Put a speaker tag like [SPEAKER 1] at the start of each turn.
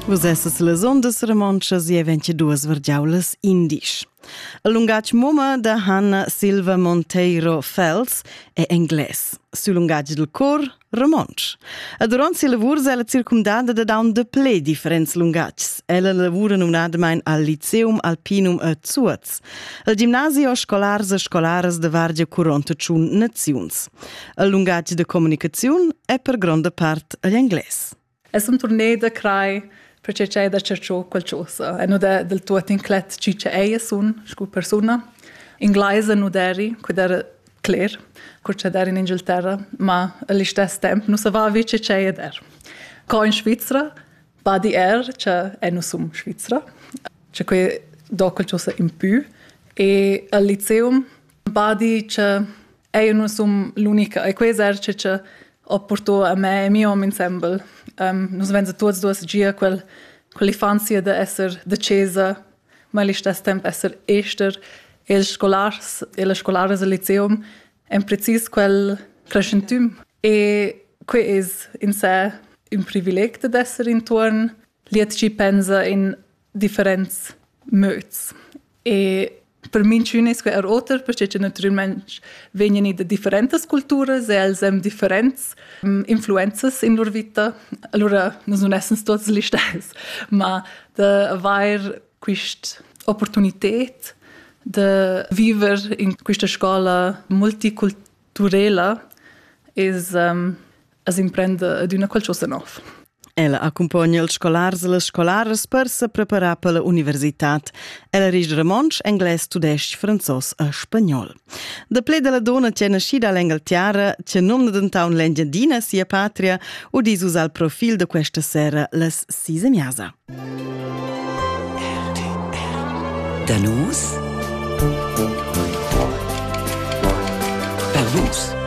[SPEAKER 1] Vos essas las ondas remonchas e eventi duas vergiaulas indisch. A lungatg mumma da Hanna Silva Monteiro Fels è engles. Su lungatg del cor, remonch. A durant si lavurs ella circumdada da daun de ple differents lungatgs. Ella lavura numnadamain al Liceum Alpinum a Zuaz. Al gimnasio scolars e scolaras de vargia 41 naziuns. A lungatg de comunicaziun è per gronda part all'engles.
[SPEAKER 2] Es un torneo da crai perché c'è da cercare qualcosa. E non è del tutto inclet ci c'è sun, scu persona. Inglese non eri, quid era clear, c'è der in Inghilterra, ma allo stesso tempo non sapeva che c'è der. Qua in Svizzera, badi c'è non sum Svizzera. C'è qui do qualcosa in più. E al Liceum, badi c'è non sum l'unica. E qui c'è ho portato a me e mio insieme. Nos vengono tutti due gia quell'infanzia di essere decisa, ma allo stesso tempo essere ester. E le scolari del Liceum è preciso quel crescentum. E qui è in sé un privilegio di essere intorno. Liet ci pensa in differenti modi. E per me è er otter, perché naturalmente vengono da differenti culture e hanno differenti influenze in loro vita. Allora non sono tutti gli stessi, ma da avere questa opportunità di vivere in questa scuola multiculturale è imprendere ad una qualcosa nuova.
[SPEAKER 1] Ella accompagna els scolars e les scolares per se preparar per la universitat. Ella risch romansch, engles, tudesc, franzos e spagnol. De ple de la donna c'è nascida all'Inghilterra, c'è nom d'entaun l'engiadina sia patria, o disus al profil de questa sera les 6:30.
[SPEAKER 3] Da nus? Per vus?